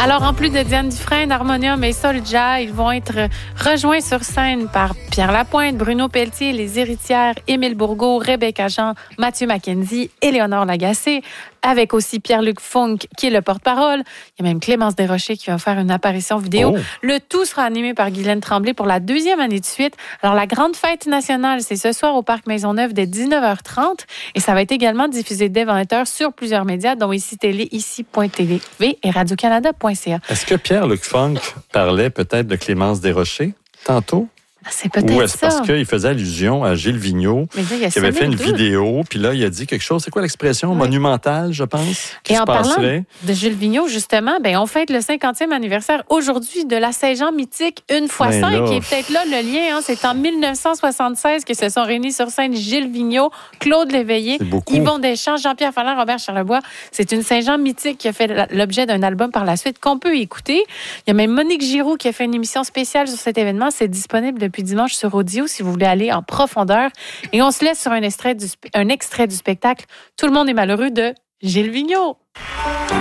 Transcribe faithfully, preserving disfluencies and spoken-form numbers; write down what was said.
Alors, en plus de Diane Dufresne, Harmonium et Soulja, ils vont être rejoints sur scène par Pierre Lapointe, Bruno Pelletier, Les Héritières, Émile Bourgault, Rebecca Jean, Mathieu Mackenzie, Éléonore Lagacé, avec aussi Pierre-Luc Funk, qui est le porte-parole. Il y a même Clémence Desrochers qui va faire une apparition vidéo. Oh. Le tout sera animé par Guylaine Tremblay pour la deuxième année de suite. Alors, la grande fête nationale, c'est ce soir au Parc Maisonneuve dès dix-neuf heures trente et ça va être également diffusé dès vingt heures sur plusieurs médias, dont Ici Télé, ici point t v et radio-canada point c a. Est-ce que Pierre-Luc Funk parlait peut-être de Clémence Desrochers tantôt? C'est peut-être Ou est-ce ça. parce qu'il faisait allusion à Gilles Vigneault, Mais là, il a qui avait fait une doute. vidéo, puis là, il a dit quelque chose. C'est quoi l'expression? Oui. Monumentale, je pense, qui Et se en parlant passerait. de Gilles Vigneault, justement, ben, on fête le cinquantième anniversaire aujourd'hui de la Saint-Jean mythique une fois Ben cinq, là. qui est peut-être là le lien. Hein, c'est en dix-neuf cent soixante-seize que se sont réunis sur scène Gilles Vigneault, Claude Léveillé, C'est beaucoup. Yvon Deschamps, Jean-Pierre Fallin, Robert Charlebois. C'est une Saint-Jean mythique qui a fait l'objet d'un album par la suite qu'on peut écouter. Il y a même Monique Giroux qui a fait une émission spéciale sur cet événement. C'est disponible depuis dimanche sur Audio si vous voulez aller en profondeur. Et on se laisse sur un extrait du, un extrait du spectacle « Tout le monde est malheureux » de Gilles Vigneault.